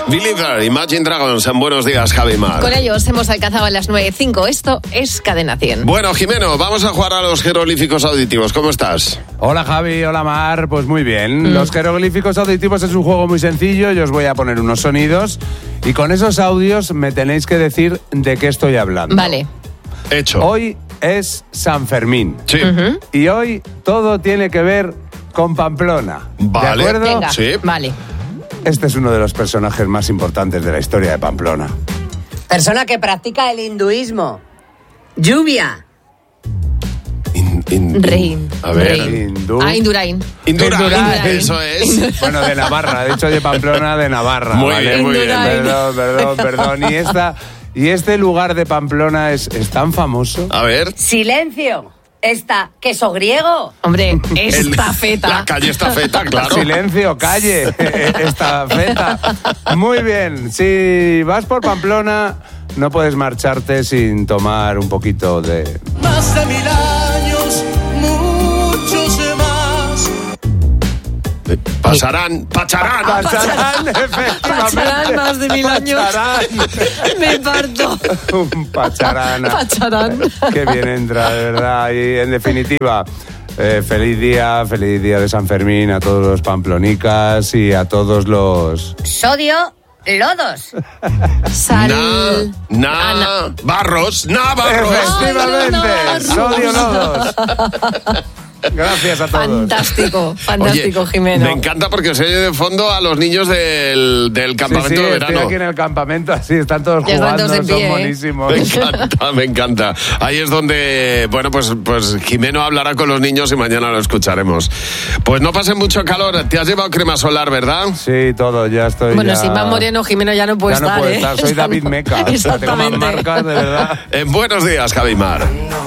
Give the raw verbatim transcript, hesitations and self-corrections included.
Believer, Imagine Dragons, en Buenos Días, Javi Mar. Con ellos hemos alcanzado a las nueve cinco. Esto es Cadena cien. Bueno, Jimeno, vamos a jugar a los jeroglíficos auditivos. ¿Cómo estás? Hola Javi, hola Mar, pues muy bien. Mm. Los jeroglíficos auditivos es un juego muy sencillo. Yo os voy a poner unos sonidos y con esos audios me tenéis que decir de qué estoy hablando. Vale. Hecho. Hoy es San Fermín. Sí. Uh-huh. Y hoy todo tiene que ver con Pamplona. Vale. ¿De acuerdo? Venga, Sí. vale. Este es uno de los personajes más importantes de la historia de Pamplona. Persona que practica el hinduismo. Lluvia. In, in, Rein. A ver. Rein. Hindú. Ah, Indurain. Indurain, Indurain. eso es. Bueno, de Navarra, de hecho de Pamplona, de Navarra. Muy ¿vale? bien, muy bien. Indurain. Perdón, perdón, perdón. Y, esta, y este lugar de Pamplona es, es tan famoso. A ver. Silencio. Esta, queso griego. Hombre, El- estafeta. La calle Estafeta, claro. Silencio, calle, esta feta. Muy bien, si vas por Pamplona, no puedes marcharte sin tomar un poquito de... Más de mil años, muchos más. Eh, Pasarán, pacharán. Pacharán, efectivamente. Pacharán, más de mil años. Pacharán. Me parto. Un pacharán. Pacharán. Qué bien entra, de verdad. Y en definitiva, eh, feliz día, feliz día de San Fermín a todos los pamplonicas y a todos los... Sodio, lodos. Sal. Na, Ah, na, barros, navarros. Efectivamente, Ay, no, no. sodio lodos. Gracias a todos. Fantástico, fantástico, Oye, Jimeno. me encanta porque se oye de fondo a los niños del, del Sí, campamento sí, de estoy verano. aquí en el campamento, así están todos Ya están jugando, todos en pie, son ¿eh? buenísimos. Me encanta, me encanta. Ahí es donde, bueno, pues, pues Jimeno hablará con los niños y mañana lo escucharemos. Pues no pase mucho calor. Te has llevado crema solar, ¿verdad? Sí, todo, ya estoy. Bueno, ya... si más moreno, Jimeno ya no puede ya no estar, puedo ¿eh? estar, soy David Meca. O sea, tengo más Exactamente. marcas, de verdad. En Buenos Días, Javi Mar.